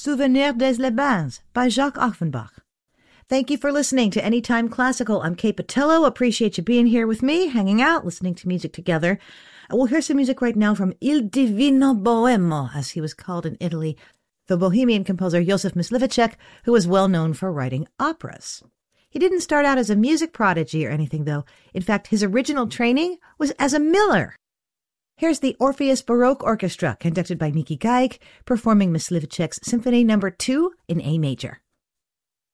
Souvenir des Les-Bains by Jacques Offenbach. Thank you for listening to Anytime Classical. I'm Kate Patello. Appreciate you being here with me, hanging out, listening to music together. We'll hear some music right now from Il Divino Boemo, as he was called in Italy, the Bohemian composer Josef Mysliveček, who was well known for writing operas. He didn't start out as a music prodigy or anything, though. In fact, his original training was as a miller. Here's the Orpheus Baroque Orchestra, conducted by Miki Geig, performing Mysliveček's Symphony No. 2 in A major.